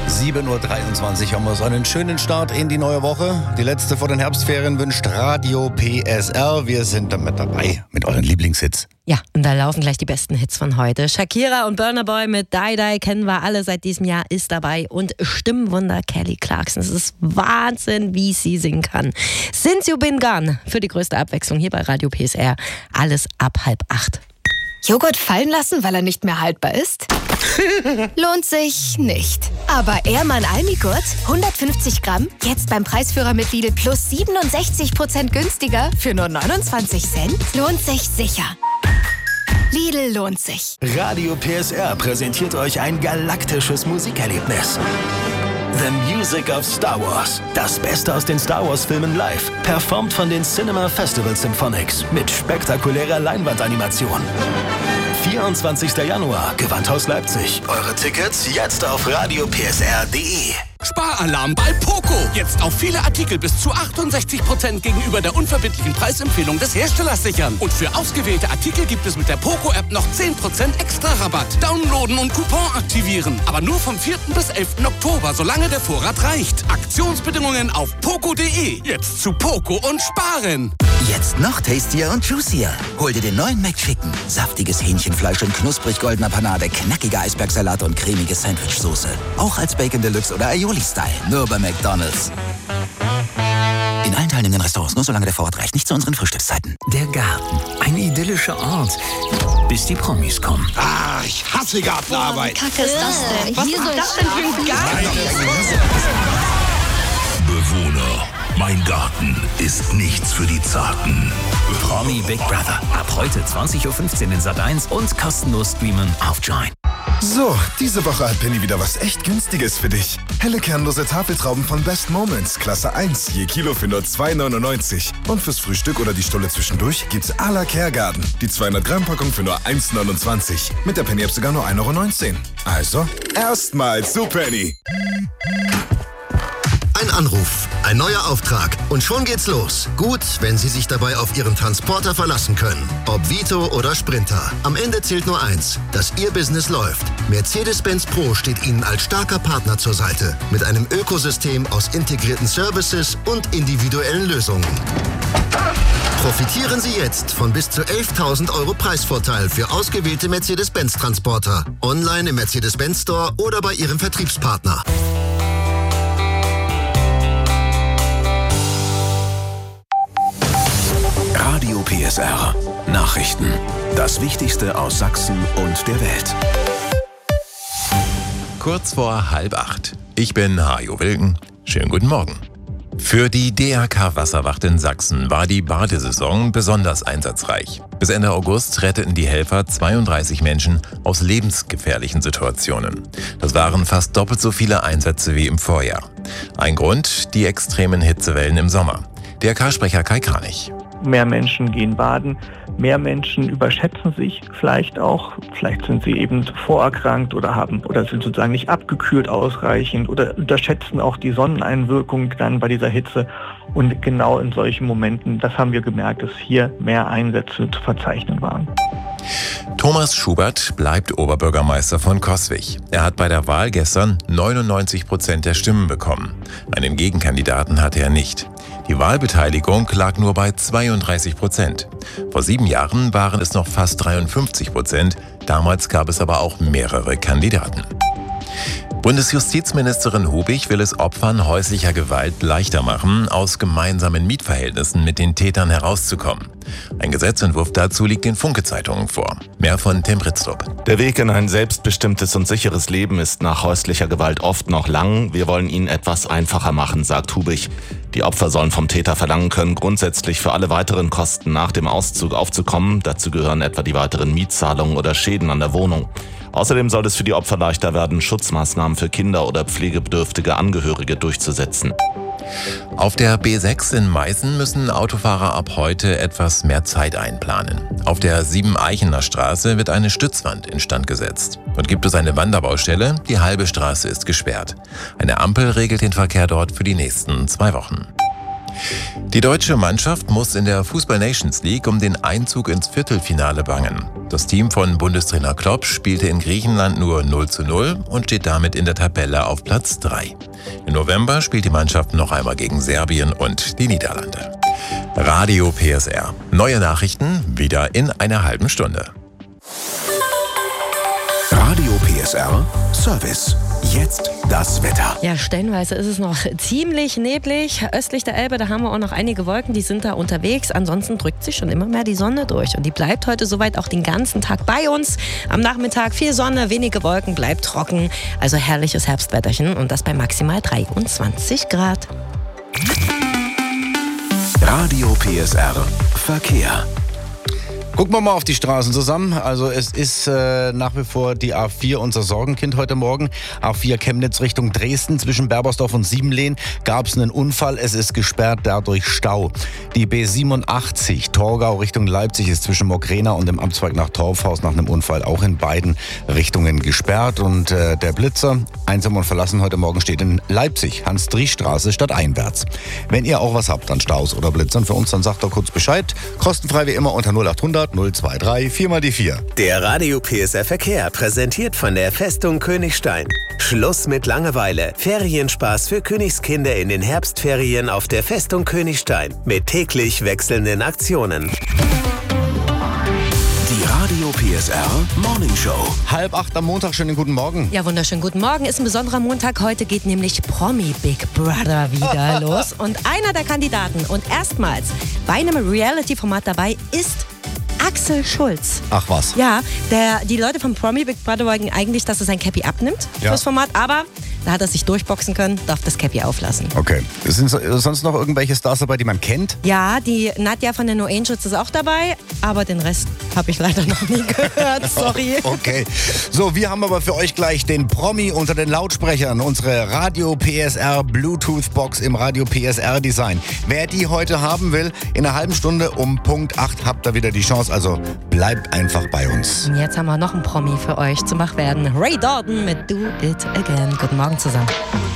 7.23 Uhr haben wir so einen schönen Start in die neue Woche. Die letzte vor den Herbstferien wünscht Radio PSR. Wir sind damit dabei mit euren Lieblingshits. Ja, und da laufen gleich die besten Hits von heute. Shakira und Burna Boy mit Die Die kennen wir alle seit diesem Jahr, ist dabei. Und Stimmenwunder Kelly Clarkson. Es ist Wahnsinn, wie sie singen kann. Since You Been Gone für die größte Abwechslung hier bei Radio PSR. Alles ab 7:30. Joghurt fallen lassen, weil er nicht mehr haltbar ist? Lohnt sich nicht. Aber Ehrmann Almigurt, 150 Gramm, jetzt beim Preisführer mit Lidl plus 67% günstiger für nur 29 Cent? Lohnt sich sicher. Lidl lohnt sich. Radio PSR präsentiert euch ein galaktisches Musikerlebnis. The Music of Star Wars. Das Beste aus den Star Wars Filmen live. Performt von den Cinema Festival Symphonics mit spektakulärer Leinwandanimation. 24. Januar, Gewandhaus Leipzig. Eure Tickets jetzt auf radiopsr.de. Sparalarm bei Poco. Jetzt auf viele Artikel bis zu 68% gegenüber der unverbindlichen Preisempfehlung des Herstellers sichern. Und für ausgewählte Artikel gibt es mit der Poco-App noch 10% extra Rabatt. Downloaden und Coupon aktivieren. Aber nur vom 4. bis 11. Oktober, solange der Vorrat reicht. Aktionsbedingungen auf poco.de. Jetzt zu Poco und sparen. Jetzt noch tastier und juicier. Hol dir den neuen McChicken. Saftiges Hähnchenfleisch in knusprig goldener Panade, knackiger Eisbergsalat und cremige Sandwichsoße. Auch als Bacon Deluxe oder Aioli-Style. Nur bei McDonald's. In allen teilnehmenden Restaurants, nur solange der Vorrat reicht. Nicht zu unseren Frühstückszeiten. Der Garten. Ein idyllischer Ort. Bis die Promis kommen. Ah, ich hasse Gartenarbeit. Wie kacke ist das denn? Was ist das denn für ein Garten? Bewohner, mein Garten ist nichts für die Zarten. Promi Big Brother. Ab heute 20.15 Uhr in Sat.1 und kostenlos streamen auf Join. So, diese Woche hat Penny wieder was echt Günstiges für dich. Helle kernlose Tafeltrauben von Best Moments, Klasse 1, je Kilo für nur 2,99. Und fürs Frühstück oder die Stulle zwischendurch gibt's à la Kergarten. Die 200 Gramm Packung für nur 1,29. Mit der Penny-App sogar nur 1,19 €. Also, erstmal zu Penny. Ein Anruf, ein neuer Auftrag und schon geht's los. Gut, wenn Sie sich dabei auf Ihren Transporter verlassen können. Ob Vito oder Sprinter. Am Ende zählt nur eins, dass Ihr Business läuft. Mercedes-Benz Pro steht Ihnen als starker Partner zur Seite. Mit einem Ökosystem aus integrierten Services und individuellen Lösungen. Profitieren Sie jetzt von bis zu 11.000 € Preisvorteil für ausgewählte Mercedes-Benz-Transporter. Online im Mercedes-Benz Store oder bei Ihrem Vertriebspartner. Radio PSR. Nachrichten. Das Wichtigste aus Sachsen und der Welt. Kurz vor 7:30. Ich bin Hajo Wilken. Schönen guten Morgen. Für die DRK Wasserwacht in Sachsen war die Badesaison besonders einsatzreich. Bis Ende August retteten die Helfer 32 Menschen aus lebensgefährlichen Situationen. Das waren fast doppelt so viele Einsätze wie im Vorjahr. Ein Grund: die extremen Hitzewellen im Sommer. DRK-Sprecher Kai Kranich. Mehr Menschen gehen baden, mehr Menschen überschätzen sich vielleicht auch. Vielleicht sind sie eben vorerkrankt oder sind sozusagen nicht abgekühlt ausreichend oder unterschätzen auch die Sonneneinwirkung dann bei dieser Hitze. Und genau in solchen Momenten, das haben wir gemerkt, dass hier mehr Einsätze zu verzeichnen waren. Thomas Schubert bleibt Oberbürgermeister von Coswig. Er hat bei der Wahl gestern 99% der Stimmen bekommen. Einen Gegenkandidaten hatte er nicht. Die Wahlbeteiligung lag nur bei 32%. Vor 7 Jahren waren es noch fast 53%. Damals gab es aber auch mehrere Kandidaten. Bundesjustizministerin Hubig will es Opfern häuslicher Gewalt leichter machen, aus gemeinsamen Mietverhältnissen mit den Tätern herauszukommen. Ein Gesetzentwurf dazu liegt den Funke-Zeitungen vor. Mehr von Tim Britztrup. Der Weg in ein selbstbestimmtes und sicheres Leben ist nach häuslicher Gewalt oft noch lang. Wir wollen ihn etwas einfacher machen, sagt Hubig. Die Opfer sollen vom Täter verlangen können, grundsätzlich für alle weiteren Kosten nach dem Auszug aufzukommen. Dazu gehören etwa die weiteren Mietzahlungen oder Schäden an der Wohnung. Außerdem soll es für die Opfer leichter werden, Schutzmaßnahmen für Kinder oder pflegebedürftige Angehörige durchzusetzen. Auf der B6 in Meißen müssen Autofahrer ab heute etwas mehr Zeit einplanen. Auf der Siebeneichener Straße wird eine Stützwand instand gesetzt. Und gibt es eine Wanderbaustelle, die halbe Straße ist gesperrt. Eine Ampel regelt den Verkehr dort für die nächsten 2 Wochen. Die deutsche Mannschaft muss in der Fußball Nations League um den Einzug ins Viertelfinale bangen. Das Team von Bundestrainer Klopp spielte in Griechenland nur 0:0 und steht damit in der Tabelle auf Platz 3. Im November spielt die Mannschaft noch einmal gegen Serbien und die Niederlande. Radio PSR. Neue Nachrichten wieder in einer halben Stunde. Radio PSR Service. Jetzt das Wetter. Ja, stellenweise ist es noch ziemlich neblig. Östlich der Elbe, da haben wir auch noch einige Wolken, die sind da unterwegs. Ansonsten drückt sich schon immer mehr die Sonne durch. Und die bleibt heute soweit auch den ganzen Tag bei uns. Am Nachmittag viel Sonne, wenige Wolken, bleibt trocken. Also herrliches Herbstwetterchen und das bei maximal 23 Grad. Radio PSR Verkehr. Gucken wir mal auf die Straßen zusammen. Also es ist nach wie vor die A4 unser Sorgenkind heute Morgen. A4 Chemnitz Richtung Dresden zwischen Berbersdorf und Siebenlehn gab es einen Unfall. Es ist gesperrt, dadurch Stau. Die B87 Torgau Richtung Leipzig ist zwischen Mogrena und dem Amtszweig nach Torfhaus nach einem Unfall auch in beiden Richtungen gesperrt. Und der Blitzer, einsam und verlassen heute Morgen, steht in Leipzig, Hans-Driesch-Straße stadteinwärts. Wenn ihr auch was habt an Staus oder Blitzern für uns, dann sagt doch kurz Bescheid. Kostenfrei wie immer unter 0800 023 4 mal die 4. Der Radio PSR Verkehr präsentiert von der Festung Königstein. Schluss mit Langeweile. Ferienspaß für Königskinder in den Herbstferien auf der Festung Königstein mit täglich wechselnden Aktionen. Die Radio PSR Morning Show. 7:30 am Montag, schönen guten Morgen. Ja, wunderschönen guten Morgen. Ist ein besonderer Montag. Heute geht nämlich Promi Big Brother wieder los. Und einer der Kandidaten und erstmals bei einem Reality-Format dabei ist Axel Schulz. Ach was. Ja, die Leute von Promi Big Brother wollten eigentlich, dass er sein Cappy abnimmt fürs Format, aber da hat er sich durchboxen können, darf das Cappy auflassen. Okay. Sind sonst noch irgendwelche Stars dabei, die man kennt? Ja, die Nadja von den No Angels ist auch dabei, aber den Rest habe ich leider noch nie gehört, sorry. Okay. So, wir haben aber für euch gleich den Promi unter den Lautsprechern, unsere Radio PSR Bluetooth Box im Radio PSR Design. Wer die heute haben will, in einer halben Stunde um Punkt 8 habt ihr wieder die Chance, also bleibt einfach bei uns. Und jetzt haben wir noch einen Promi für euch zum Wachwerden. Ray Dalton mit Do It Again. Guten Morgen zusammen.